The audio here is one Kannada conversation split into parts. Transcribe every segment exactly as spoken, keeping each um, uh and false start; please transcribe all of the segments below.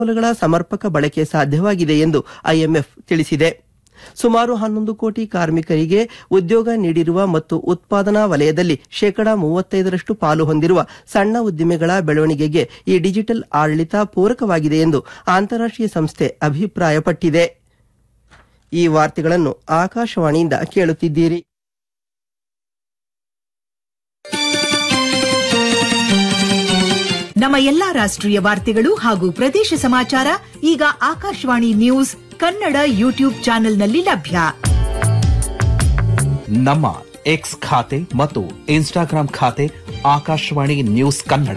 ಮೂಲಗಳ ಸಮರ್ಪಕ ಬಳಕೆ ಸಾಧ್ಯವಾಗಿದೆ ಎಂದು ಐಎಂಎಫ್ ತಿಳಿಸಿದೆ. ಸುಮಾರು ಹನ್ನೊಂದು ಕೋಟಿ ಕಾರ್ಮಿಕರಿಗೆ ಉದ್ಯೋಗ ನೀಡಿರುವ ಮತ್ತು ಉತ್ಪಾದನಾ ವಲಯದಲ್ಲಿ ಶೇಕಡಾ ಮೂವತ್ತೈದರಷ್ಟು ಪಾಲು ಹೊಂದಿರುವ ಸಣ್ಣ ಉದ್ದಿಮೆಗಳ ಬೆಳವಣಿಗೆಗೆ ಈ ಡಿಜಿಟಲ್ ಆಡಳಿತ ಪೂರಕವಾಗಿದೆ ಎಂದು ಅಂತಾರಾಷ್ಟೀಯ ಸಂಸ್ಥೆ ಅಭಿಪ್ರಾಯಪಟ್ಟಿದೆ. ಈ ವಾರ್ತೆಗಳನ್ನು ಆಕಾಶವಾಣಿಯಿಂದ ಕೇಳುತ್ತಿದ್ದೀರಿ. ನಮ್ಮ ಎಲ್ಲಾ ರಾಷ್ಟ್ರೀಯ ವಾರ್ತೆಗಳು ಹಾಗೂ ಪ್ರದೇಶ ಸಮಾಚಾರ ಈಗ ಆಕಾಶವಾಣಿ ನ್ಯೂಸ್ ಕನ್ನಡ ಯೂಟ್ಯೂಬ್ ಚಾನೆಲ್ನಲ್ಲಿ ಲಭ್ಯ. ನಮ್ಮ ಎಕ್ಸ್ ಖಾತೆ ಮತ್ತು ಇನ್ಸ್ಟಾಗ್ರಾಂ ಖಾತೆ ಆಕಾಶವಾಣಿ ನ್ಯೂಸ್ ಕನ್ನಡ.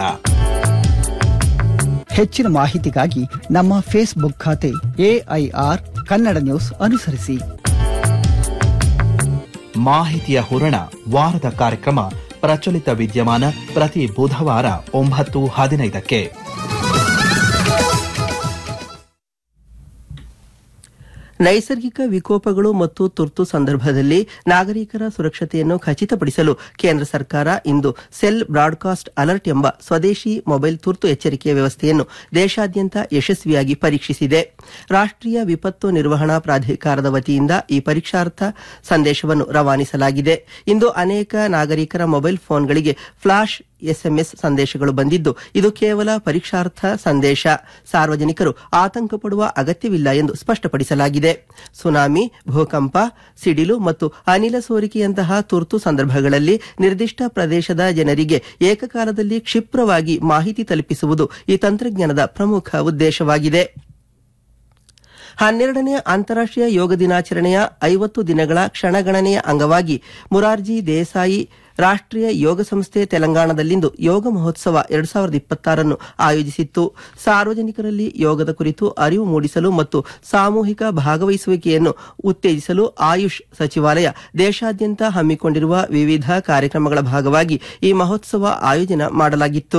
ಹೆಚ್ಚಿನ ಮಾಹಿತಿಗಾಗಿ ನಮ್ಮ ಫೇಸ್ಬುಕ್ ಖಾತೆ ಎಐಆರ್ ಕನ್ನಡ ನ್ಯೂಸ್ ಅನುಸರಿಸಿ. ಮಾಹಿತಿಯ ಹೂರಣ ವಾರದ ಕಾರ್ಯಕ್ರಮ ಪ್ರಚಲಿತ ವಿದ್ಯಮಾನ ಪ್ರತಿ ಬುಧವಾರ ಒಂಬತ್ತು ಹದಿನೈದಕ್ಕೆ. ನೈಸರ್ಗಿಕ ವಿಕೋಪಗಳು ಮತ್ತು ತುರ್ತು ಸಂದರ್ಭದಲ್ಲಿ ನಾಗರಿಕರ ಸುರಕ್ಷತೆಯನ್ನು ಖಚಿತಪಡಿಸಲು ಕೇಂದ್ರ ಸರ್ಕಾರ ಇಂದು ಸೆಲ್ ಬ್ರಾಡ್ಕಾಸ್ಟ್ ಅಲರ್ಟ್ ಎಂಬ ಸ್ವದೇಶಿ ಮೊಬೈಲ್ ತುರ್ತು ಎಚ್ಚರಿಕೆಯ ವ್ಯವಸ್ಥೆಯನ್ನು ದೇಶಾದ್ಯಂತ ಯಶಸ್ವಿಯಾಗಿ ಪರೀಕ್ಷಿಸಿದೆ. ರಾಷ್ಟೀಯ ವಿಪತ್ತು ನಿರ್ವಹಣಾ ಪ್ರಾಧಿಕಾರದ ವತಿಯಿಂದ ಈ ಪರೀಕ್ಷಾರ್ಥ ಸಂದೇಶವನ್ನು ರವಾನಿಸಲಾಗಿದೆ. ಇಂದು ಅನೇಕ ನಾಗರಿಕರ ಮೊಬೈಲ್ ಫೋನ್ಗಳಿಗೆ ಫ್ಲಾಶ್ ಎಸ್ಎಂಎಸ್ ಸಂದೇಶಗಳು ಬಂದಿದ್ದು, ಇದು ಕೇವಲ ಪರೀಕ್ಷಾರ್ಥ ಸಂದೇಶ. ಸಾರ್ವಜನಿಕರು ಆತಂಕ ಪಡುವ ಅಗತ್ಯವಿಲ್ಲ ಎಂದು ಸ್ಪಷ್ಟಪಡಿಸಲಾಗಿದೆ. ಸುನಾಮಿ, ಭೂಕಂಪ, ಸಿಡಿಲು ಮತ್ತು ಅನಿಲ ಸೋರಿಕೆಯಂತಹ ತುರ್ತು ಸಂದರ್ಭಗಳಲ್ಲಿ ನಿರ್ದಿಷ್ಟ ಪ್ರದೇಶದ ಜನರಿಗೆ ಏಕಕಾಲದಲ್ಲಿ ಕ್ಷಿಪ್ರವಾಗಿ ಮಾಹಿತಿ ತಲುಪಿಸುವುದು ಈ ತಂತ್ರಜ್ಞಾನದ ಪ್ರಮುಖ ಉದ್ದೇಶವಾಗಿದೆ. ಹನ್ನೆರಡನೇ ಅಂತಾರಾಷ್ಟೀಯ ಯೋಗ ದಿನಾಚರಣೆಯ ಐವತ್ತು ದಿನಗಳ ಕ್ಷಣಗಣನೆಯ ಅಂಗವಾಗಿ ಮುರಾರ್ಜಿ ದೇಸಾಯಿ ರಾಷ್ಟೀಯ ಯೋಗ ಸಂಸ್ಥೆ ತೆಲಂಗಾಣದಲ್ಲಿಂದು ಯೋಗ ಮಹೋತ್ಸವ ಎರಡು ಸಾವಿರದ ಇಪ್ಪತ್ತಾರನ್ನು ಆಯೋಜಿಸಿತ್ತು. ಸಾರ್ವಜನಿಕರಲ್ಲಿ ಯೋಗದ ಕುರಿತು ಅರಿವು ಮೂಡಿಸಲು ಮತ್ತು ಸಾಮೂಹಿಕ ಭಾಗವಹಿಸುವಿಕೆಯನ್ನು ಉತ್ತೇಜಿಸಲು ಆಯುಷ್ ಸಚಿವಾಲಯ ದೇಶಾದ್ಯಂತ ಹಮ್ಮಿಕೊಂಡಿರುವ ವಿವಿಧ ಕಾರ್ಯಕ್ರಮಗಳ ಭಾಗವಾಗಿ ಈ ಮಹೋತ್ಸವ ಆಯೋಜನೆ ಮಾಡಲಾಗಿತ್ತು.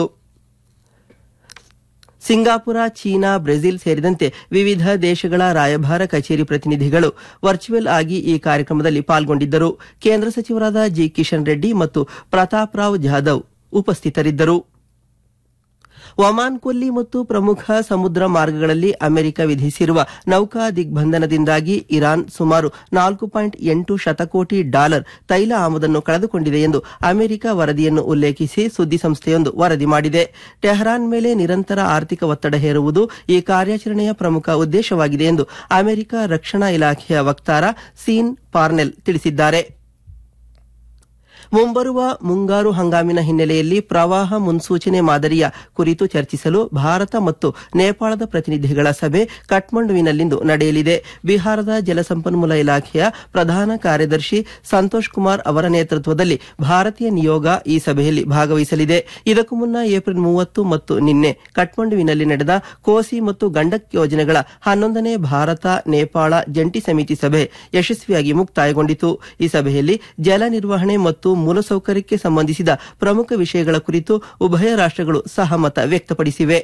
ಸಿಂಗಾಪುರ, ಚೀನಾ, ಬ್ರೆಜಿಲ್ ಸೇರಿದಂತೆ ವಿವಿಧ ದೇಶಗಳ ರಾಯಭಾರ ಕಚೇರಿ ಪ್ರತಿನಿಧಿಗಳು ವರ್ಚುವಲ್ ಆಗಿ ಈ ಕಾರ್ಯಕ್ರಮದಲ್ಲಿ ಪಾಲ್ಗೊಂಡಿದ್ದರು. ಕೇಂದ್ರ ಸಚಿವರಾದ ಜಿ ಕಿಶನ್ ರೆಡ್ಡಿ ಮತ್ತು ಪ್ರತಾಪ್ ರಾವ್ ಜಾಧವ್ ಉಪಸ್ಥಿತರಿದ್ದರು. ಒಮಾನ್ ಕೊಲ್ಲಿ ಮತ್ತು ಪ್ರಮುಖ ಸಮುದ್ರ ಮಾರ್ಗಗಳಲ್ಲಿ ಅಮೆರಿಕ ವಿಧಿಸಿರುವ ನೌಕಾ ದಿಗ್ಬಂಧನದಿಂದಾಗಿ ಇರಾನ್ ಸುಮಾರು ನಾಲ್ಕು ಪಾಯಿಂಟ್ ಎಂಟು ಶತಕೋಟಿ ಡಾಲರ್ ತೈಲ ಆಮದನ್ನು ಕಳೆದುಕೊಂಡಿದೆ ಎಂದು ಅಮೆರಿಕ ವರದಿಯನ್ನು ಉಲ್ಲೇಖಿಸಿ ಸುದ್ದಿಸಂಸ್ಥೆಯೊಂದು ವರದಿ ಮಾಡಿದೆ. ಟೆಹರಾನ್ ಮೇಲೆ ನಿರಂತರ ಆರ್ಥಿಕ ಒತ್ತಡ ಹೇರುವುದು ಈ ಕಾರ್ಯಾಚರಣೆಯ ಪ್ರಮುಖ ಉದ್ದೇಶವಾಗಿದೆ ಎಂದು ಅಮೆರಿಕ ರಕ್ಷಣಾ ಇಲಾಖೆಯ ವಕ್ತಾರ ಸೀನ್ ಪಾರ್ನೆಲ್ ತಿಳಿಸಿದ್ದಾರೆ. ಮುಂಬರುವ ಮುಂಗಾರು ಹಂಗಾಮಿನ ಹಿನ್ನೆಲೆಯಲ್ಲಿ ಪ್ರವಾಹ ಮುನ್ಸೂಚನೆ ಮಾದರಿಯ ಕುರಿತು ಚರ್ಚಿಸಲು ಭಾರತ ಮತ್ತು ನೇಪಾಳದ ಪ್ರತಿನಿಧಿಗಳ ಸಭೆ ಕಠ್ಮಂಡುವಿನಲ್ಲಿಂದು ನಡೆಯಲಿದೆ. ಬಿಹಾರದ ಜಲಸಂಪನ್ಮೂಲ ಇಲಾಖೆಯ ಪ್ರಧಾನ ಕಾರ್ಯದರ್ಶಿ ಸಂತೋಷ್ ಕುಮಾರ್ ಅವರ ನೇತೃತ್ವದಲ್ಲಿ ಭಾರತೀಯ ನಿಯೋಗ ಈ ಸಭೆಯಲ್ಲಿ ಭಾಗವಹಿಸಲಿದೆ. ಇದಕ್ಕೂ ಮುನ್ನ ಏಪ್ರಿಲ್ ಮೂವತ್ತು ಮತ್ತು ನಿನ್ನೆ ಕಠ್ಮಂಡುವಿನಲ್ಲಿ ನಡೆದ ಕೋಸಿ ಮತ್ತು ಗಂಡಕ್ ಯೋಜನೆಗಳ ಹನ್ನೊಂದನೇ ಭಾರತ ನೇಪಾಳ ಜಂಟಿ ಸಮಿತಿ ಸಭೆ ಯಶಸ್ವಿಯಾಗಿ ಮುಕ್ತಾಯಗೊಂಡಿತು. ಈ ಸಭೆಯಲ್ಲಿ ಜಲ ನಿರ್ವಹಣೆ ಮತ್ತು ಮೂಲಸೌಕರ್ಯಕ್ಕೆ ಸಂಬಂಧಿಸಿದ ಪ್ರಮುಖ ವಿಷಯಗಳ ಕುರಿತು ಉಭಯ ರಾಷ್ಟಗಳು ಸಹಮತ ವ್ಯಕ್ತಪಡಿಸಿವೆ.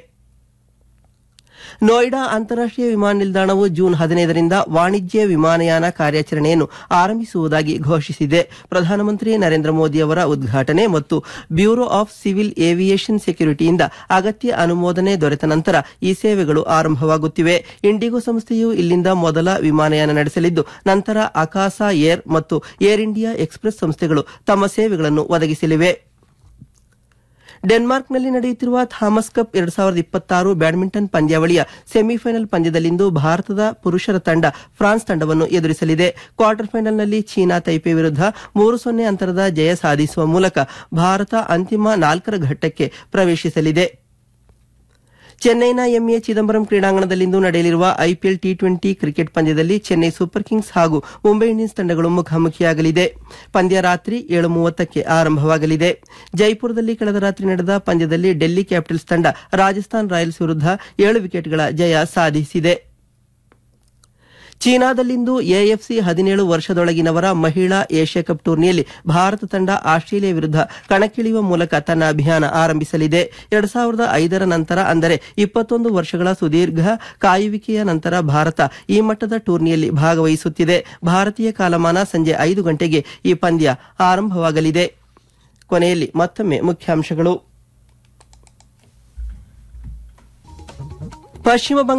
ನೋಯ್ಡಾ ಅಂತಾರಾಷ್ಟೀಯ ವಿಮಾನ ನಿಲ್ದಾಣವು ಜೂನ್ ಹದಿನೈದರಿಂದ ವಾಣಿಜ್ಯ ವಿಮಾನಯಾನ ಕಾರ್ಯಾಚರಣೆಯನ್ನು ಆರಂಭಿಸುವುದಾಗಿ ಘೋಷಿಸಿದೆ. ಪ್ರಧಾನಮಂತ್ರಿ ನರೇಂದ್ರ ಮೋದಿ ಅವರ ಉದ್ಘಾಟನೆ ಮತ್ತು ಬ್ಯೂರೋ ಆಫ್ ಸಿವಿಲ್ ಏವಿಯೇಷನ್ ಸೆಕ್ಯೂರಿಟಿಯಿಂದ ಅಗತ್ಯ ಅನುಮೋದನೆ ದೊರೆತ ನಂತರ ಈ ಸೇವೆಗಳು ಆರಂಭವಾಗುತ್ತಿವೆ. ಇಂಡಿಗೋ ಸಂಸ್ಥೆಯು ಇಲ್ಲಿಂದ ಮೊದಲ ವಿಮಾನಯಾನ ನಡೆಸಲಿದ್ದು, ನಂತರ ಅಕಾಸಾ ಏರ್ ಮತ್ತು ಏರ್ ಇಂಡಿಯಾ ಎಕ್ಸ್ಪ್ರೆಸ್ ಸಂಸ್ಥೆಗಳು ತಮ್ಮ ಸೇವೆಗಳನ್ನು ಒದಗಿಸಲಿವೆ. ಡೆನ್ಮಾರ್ಕ್ನಲ್ಲಿ ನಡೆಯುತ್ತಿರುವ ಥಾಮಸ್ ಕಪ್ ಎರಡು ಸಾವಿರದ ಇಪ್ಪತ್ತಾರು ಬ್ಯಾಡ್ಮಿಂಟನ್ ಪಂದ್ಯಾವಳಿಯ ಸೆಮಿಫೈನಲ್ ಪಂದ್ಯದಲ್ಲಿಂದು ಭಾರತದ ಪುರುಷರ ತಂಡ ಫ್ರಾನ್ಸ್ ತಂಡವನ್ನು ಎದುರಿಸಲಿದೆ. ಕ್ವಾರ್ಟರ್ ಫೈನಲ್ನಲ್ಲಿ ಚೀನಾ ತೈಪೆ ವಿರುದ್ಧ ಮೂರು ಸೊನ್ನೆ ಅಂತರದ ಜಯ ಸಾಧಿಸುವ ಮೂಲಕ ಭಾರತ ಅಂತಿಮ ನಾಲ್ಕರ ಘಟ್ಟಕ್ಕೆ ಪ್ರವೇಶಿಸಲಿದೆ. ಚೆನ್ನೈನ ಎಂಎ ಚಿದಂಬರಂ ಕ್ರೀಡಾಂಗಣದಲ್ಲಿಂದು ನಡೆಯಲಿರುವ ಐಪಿಎಲ್ ಟಿ ಟ್ವೆಂಟಿ ಕ್ರಿಕೆಟ್ ಪಂದ್ಯದಲ್ಲಿ ಚೆನ್ನೈ ಸೂಪರ್ ಕಿಂಗ್ಸ್ ಹಾಗೂ ಮುಂಬೈ ಇಂಡಿಯನ್ಸ್ ತಂಡಗಳು ಮುಖಾಮುಖಿಯಾಗಲಿದೆ. ಪಂದ್ಯ ರಾತ್ರಿ ಏಳು ಮೂವತ್ತಕ್ಕೆ ಆರಂಭವಾಗಲಿದೆ. ಜೈಪುರದಲ್ಲಿ ಕಳೆದ ರಾತ್ರಿ ನಡೆದ ಪಂದ್ಯದಲ್ಲಿ ಡೆಲ್ಲಿ ಕ್ಯಾಪಿಟಲ್ಸ್ ತಂಡ ರಾಜಸ್ಥಾನ್ ರಾಯಲ್ಸ್ ವಿರುದ್ಧ ಏಳು ವಿಕೆಟ್ಗಳ ಜಯ ಸಾಧಿಸಿದೆ. ಚೀನಾದಲ್ಲಿಂದು ಎಎಫ್ಸಿ ಹದಿನೇಳು ವರ್ಷದೊಳಗಿನವರ ಮಹಿಳಾ ಏಷ್ಯಾ ಕಪ್ ಟೂರ್ನಿಯಲ್ಲಿ ಭಾರತ ತಂಡ ಆಸ್ಟ್ರೇಲಿಯಾ ವಿರುದ್ಧ ಕಣಕ್ಕಿಳಿಯುವ ಮೂಲಕ ತನ್ನ ಅಭಿಯಾನ ಆರಂಭಿಸಲಿದೆ. ಎರಡು ಸಾವಿರದ ಐದರ ನಂತರ ಅಂದರೆ ಇಪ್ಪತ್ತೊಂದು ವರ್ಷಗಳ ಸುದೀರ್ಘ ಕಾಯುವಿಕೆಯ ನಂತರ ಭಾರತ ಈ ಮಟ್ಟದ ಟೂರ್ನಿಯಲ್ಲಿ ಭಾಗವಹಿಸುತ್ತಿದೆ. ಭಾರತೀಯ ಕಾಲಮಾನ ಸಂಜೆ ಐದು ಗಂಟೆಗೆ ಈ ಪಂದ್ಯ ಆರಂಭವಾಗಲಿದೆ. ಕೊನೆಯಲ್ಲಿ ಮತ್ತೊಮ್ಮೆ ಮುಖ್ಯಾಂಶಗಳು. ಪಶ್ಚಿಮ ಬಂಗಾಳ